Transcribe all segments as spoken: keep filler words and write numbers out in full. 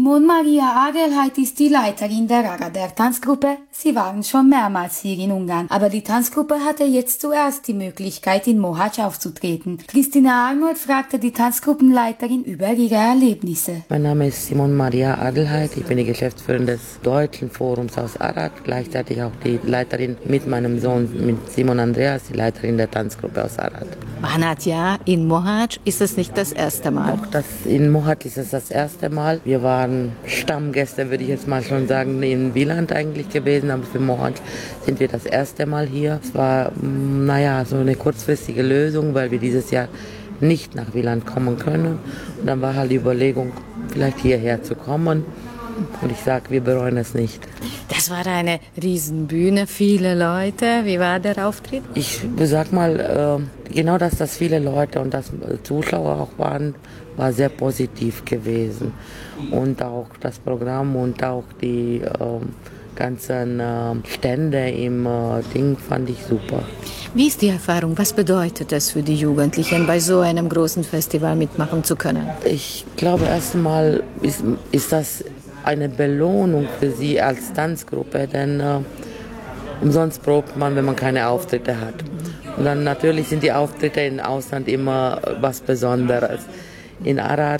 Simon Maria Adelheid ist die Leiterin der Agader-Tanzgruppe. Sie waren schon mehrmals hier in Ungarn, aber die Tanzgruppe hatte jetzt zuerst die Möglichkeit, in Mohács aufzutreten. Christina Arnold fragte die Tanzgruppenleiterin über ihre Erlebnisse. Mein Name ist Simon Maria Adelheid, ich bin die Geschäftsführerin des Deutschen Forums aus Arad, gleichzeitig auch die Leiterin mit meinem Sohn, mit Simon Andreas, die Leiterin der Tanzgruppe aus Arad. Banat, ja, in Mohács ist es nicht das erste Mal. Doch, das, in Mohács ist es das erste Mal. Wir waren Stammgäste, würde ich jetzt mal schon sagen, in Wieland eigentlich gewesen, aber für Mohács sind wir das erste Mal hier. Es war, naja, so eine kurzfristige Lösung, weil wir dieses Jahr nicht nach Wieland kommen können. Und dann war halt die Überlegung, vielleicht hierher zu kommen. Und ich sage, wir bereuen es nicht. Das war eine Riesenbühne, viele Leute. Wie war der Auftritt? Ich sag mal, genau, dass das viele Leute und dass Zuschauer auch waren, war sehr positiv gewesen. Und auch das Programm und auch die äh, ganzen äh, Stände im äh, Ding fand ich super. Wie ist die Erfahrung? Was bedeutet es für die Jugendlichen, bei so einem großen Festival mitmachen zu können? Ich glaube, erst einmal ist, ist das eine Belohnung für sie als Tanzgruppe, denn äh, umsonst probt man, wenn man keine Auftritte hat. Und dann natürlich sind die Auftritte im Ausland immer was Besonderes. In Arad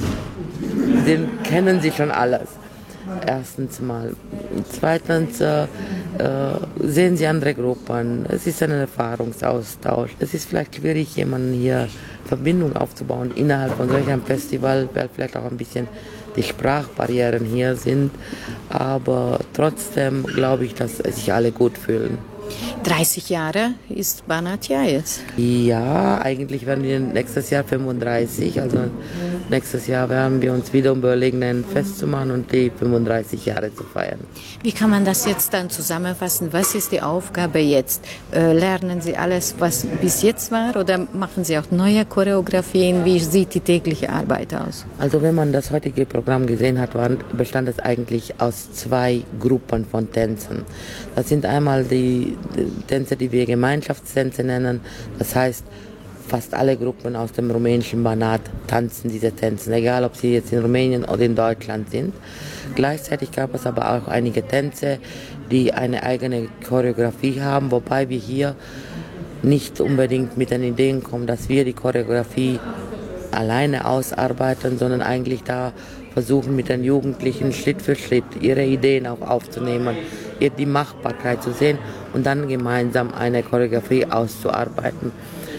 den kennen sie schon alles. Erstens mal. Zweitens äh, äh, sehen sie andere Gruppen. Es ist ein Erfahrungsaustausch. Es ist vielleicht schwierig, jemanden hier Verbindung aufzubauen innerhalb von solch einem Festival, weil vielleicht auch ein bisschen die Sprachbarrieren hier sind. Aber trotzdem glaube ich, dass sich alle gut fühlen. dreißig Jahre ist Banat ja jetzt. Ja, eigentlich werden wir nächstes Jahr fünfunddreißig. Also nächstes Jahr werden wir uns wieder überlegen, ein Fest zu machen und die fünfunddreißig Jahre zu feiern. Wie kann man das jetzt dann zusammenfassen? Was ist die Aufgabe jetzt? Äh, lernen Sie alles, was bis jetzt war, oder machen Sie auch neue Choreografien? Wie sieht die tägliche Arbeit aus? Also wenn man das heutige Programm gesehen hat, war, bestand es eigentlich aus zwei Gruppen von Tänzen. Das sind einmal die Tänze, die wir Gemeinschaftstänze nennen. Das heißt, fast alle Gruppen aus dem rumänischen Banat tanzen diese Tänze, egal ob sie jetzt in Rumänien oder in Deutschland sind. Gleichzeitig gab es aber auch einige Tänze, die eine eigene Choreografie haben, wobei wir hier nicht unbedingt mit den Ideen kommen, dass wir die Choreografie alleine ausarbeiten, sondern eigentlich da versuchen, mit den Jugendlichen Schritt für Schritt ihre Ideen auch aufzunehmen, die Machbarkeit zu sehen und dann gemeinsam eine Choreografie auszuarbeiten.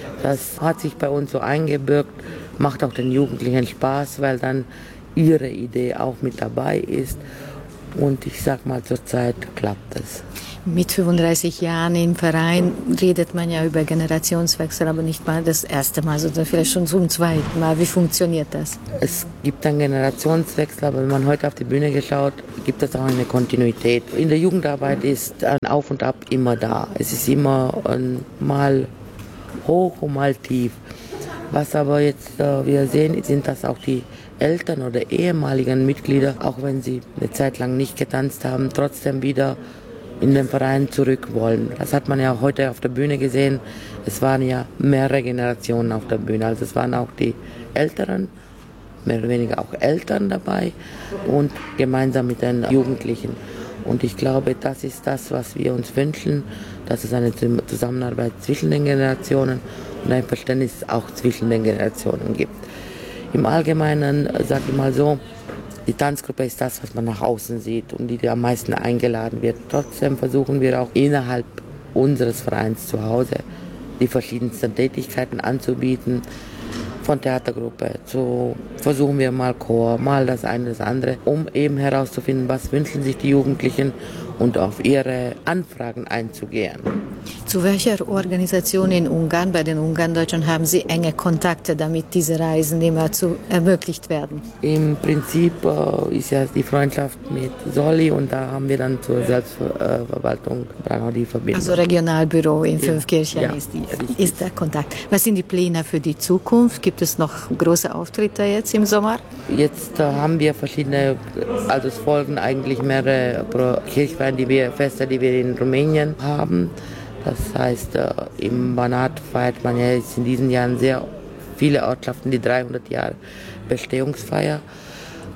Das hat sich bei uns so eingebürgt, macht auch den Jugendlichen Spaß, weil dann ihre Idee auch mit dabei ist. Und ich sag mal, zurzeit klappt es. Mit fünfunddreißig Jahren im Verein redet man ja über Generationswechsel, aber nicht mal das erste Mal, sondern vielleicht schon zum zweiten Mal. Wie funktioniert das? Es gibt einen Generationswechsel, aber wenn man heute auf die Bühne geschaut, gibt es auch eine Kontinuität. In der Jugendarbeit ist ein Auf und Ab immer da. Es ist immer ein mal hoch und mal tief. Was aber jetzt äh, wir sehen, sind, dass auch die Eltern oder ehemaligen Mitglieder, auch wenn sie eine Zeit lang nicht getanzt haben, trotzdem wieder in den Verein zurück wollen. Das hat man ja auch heute auf der Bühne gesehen. Es waren ja mehrere Generationen auf der Bühne. Also es waren auch die Älteren, mehr oder weniger auch Eltern dabei und gemeinsam mit den Jugendlichen. Und ich glaube, das ist das, was wir uns wünschen, dass es eine Zusammenarbeit zwischen den Generationen und ein Verständnis auch zwischen den Generationen gibt. Im Allgemeinen, sage ich mal so, die Tanzgruppe ist das, was man nach außen sieht und die, die am meisten eingeladen wird. Trotzdem versuchen wir auch innerhalb unseres Vereins zu Hause die verschiedensten Tätigkeiten anzubieten. Von Theatergruppe zu versuchen wir mal Chor, mal das eine, das andere, um eben herauszufinden, was wünschen sich die Jugendlichen und auf ihre Anfragen einzugehen. Zu welcher Organisation in Ungarn, bei den Ungarndeutschen, haben Sie enge Kontakte, damit diese Reisen immer zu ermöglicht werden? Im Prinzip äh, ist ja die Freundschaft mit Soli und da haben wir dann zur Selbstverwaltung äh, die Verbindung. Also Regionalbüro in Fünfkirchen ja, ist, die, ist der Kontakt. Was sind die Pläne für die Zukunft? Gibt es noch große Auftritte jetzt im Sommer? Jetzt äh, haben wir verschiedene, also es folgen eigentlich mehrere Kirchweih, die wir, Feste, die wir in Rumänien haben. Das heißt, äh, im Banat feiert man ja jetzt in diesen Jahren sehr viele Ortschaften die dreihundert Jahre Bestehungsfeier.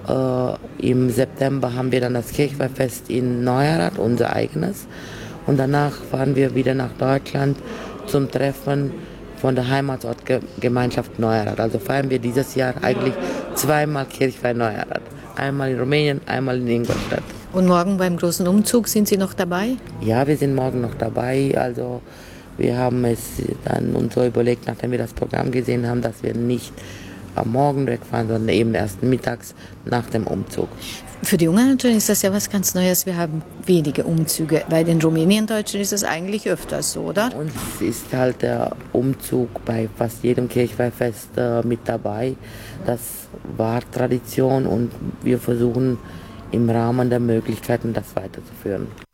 Äh, Im September haben wir dann das Kirchweihfest in Neuerath, unser eigenes. Und danach fahren wir wieder nach Deutschland zum Treffen von der Heimatsortgemeinschaft Neuerath. Also feiern wir dieses Jahr eigentlich zweimal Kirchweih Neuerath. Einmal in Rumänien, einmal in Ingolstadt. Und morgen beim großen Umzug sind Sie noch dabei? Ja, wir sind morgen noch dabei. Also wir haben es dann uns so überlegt, nachdem wir das Programm gesehen haben, dass wir nicht am Morgen wegfahren, sondern eben erst mittags nach dem Umzug. Für die Ungarn-Deutschen ist das ja was ganz Neues. Wir haben wenige Umzüge. Bei den Rumänien-Deutschen ist es eigentlich öfters so, oder? Uns ist halt der Umzug bei fast jedem Kirchweihfest äh, mit dabei. Das war Tradition und wir versuchen im Rahmen der Möglichkeiten das weiterzuführen.